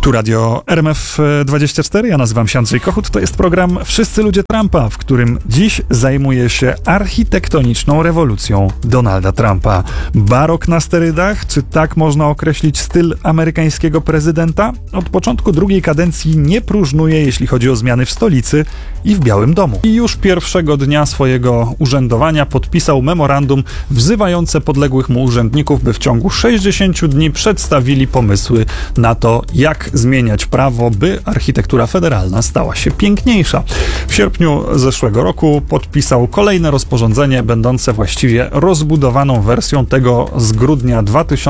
Tu radio RMF24, ja nazywam się Andrzej Kochut. To jest program Wszyscy ludzie Trumpa, w którym dziś zajmuje się architektoniczną rewolucją Donalda Trumpa. Barok na sterydach? Czy tak można określić styl amerykańskiego prezydenta? Od początku drugiej kadencji nie próżnuje, jeśli chodzi o zmiany w stolicy i w Białym Domu. I już pierwszego dnia swojego urzędowania podpisał memorandum wzywające podległych mu urzędników, by w ciągu 60 dni przedstawili pomysły na to, jak zmieniać prawo, by architektura federalna stała się piękniejsza. W sierpniu zeszłego roku podpisał kolejne rozporządzenie, będące właściwie rozbudowaną wersją tego z grudnia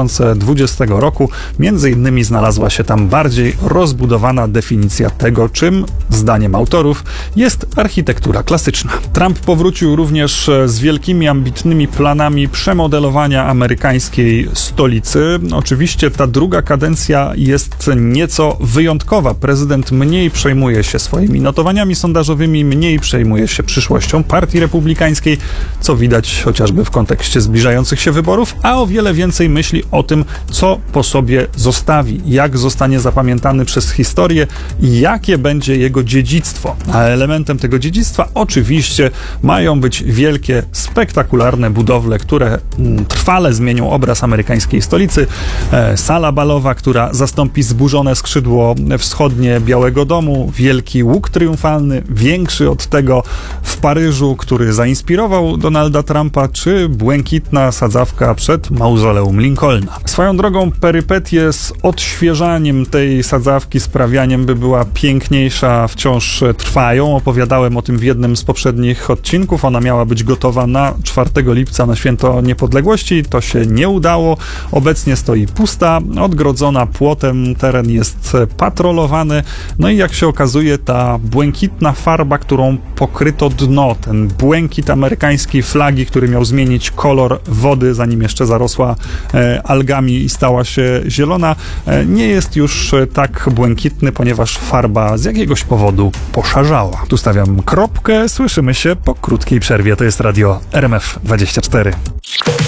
2020 roku. Między innymi znalazła się tam bardziej rozbudowana definicja tego, czym, zdaniem autorów, jest architektura klasyczna. Trump powrócił również z wielkimi, ambitnymi planami przemodelowania amerykańskiej stolicy. Oczywiście ta druga kadencja jest nieco wyjątkowa. Prezydent mniej przejmuje się swoimi notowaniami sondażowymi, mniej przejmuje się przyszłością partii republikańskiej, co widać chociażby w kontekście zbliżających się wyborów, a o wiele więcej myśli o tym, co po sobie zostawi, jak zostanie zapamiętany przez historię i jakie będzie jego dziedzictwo. A elementem tego dziedzictwa oczywiście mają być wielkie, spektakularne budowle, które trwale zmienią obraz amerykańskiej stolicy. Sala balowa, która zastąpi zburzone skrzydło wschodnie Białego Domu, wielki łuk triumfalny, większy od tego w Paryżu, który zainspirował Donalda Trumpa, czy błękitna sadzawka przed mauzoleum Lincolna. Swoją drogą perypetie z odświeżaniem tej sadzawki, sprawianiem, by była piękniejsza, wciąż trwają. Opowiadałem o tym w jednym z poprzednich odcinków. Ona miała być gotowa na 4 lipca, na Święto Niepodległości. To się nie udało. Obecnie stoi pusta, odgrodzona płotem, teren jest patrolowany. No i jak się okazuje, ta błękitna farba, którą pokryto dno, ten błękit amerykańskiej flagi, który miał zmienić kolor wody, zanim jeszcze zarosła algami i stała się zielona, nie jest już tak błękitny, ponieważ farba z jakiegoś powodu poszarzała. Tu stawiam kropkę, słyszymy się po krótkiej przerwie. To jest radio RMF24.